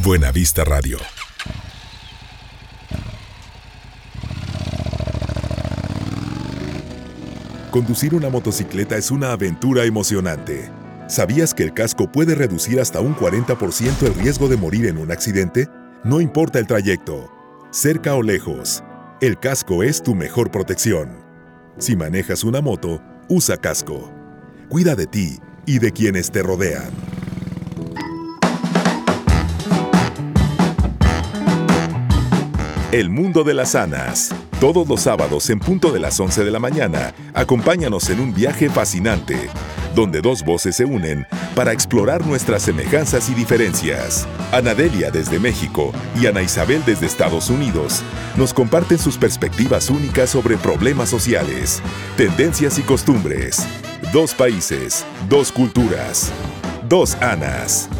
Buena Vista Radio. Conducir una motocicleta es una aventura emocionante. ¿Sabías que el casco puede reducir hasta un 40% el riesgo de morir en un accidente? No importa el trayecto, cerca o lejos, el casco es tu mejor protección. Si manejas una moto, usa casco. Cuida de ti y de quienes te rodean. El mundo de las ANAS. Todos los sábados en punto de las 11 de la mañana, acompáñanos en un viaje fascinante, donde dos voces se unen para explorar nuestras semejanzas y diferencias. Anadelia desde México y Ana Isabel desde Estados Unidos nos comparten sus perspectivas únicas sobre problemas sociales, tendencias y costumbres. Dos países, dos culturas, dos ANAS.